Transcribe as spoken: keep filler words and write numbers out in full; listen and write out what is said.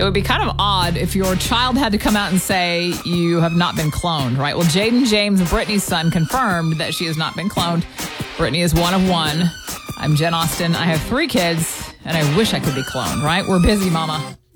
It would be kind of odd if your child had to come out and say you have not been cloned, right? Well, Jaden James, Brittany's son, confirmed that she has not been cloned. Brittany is one of one. I'm Jen Austen. I have three kids, and I wish I could be cloned, right? We're busy, Mama.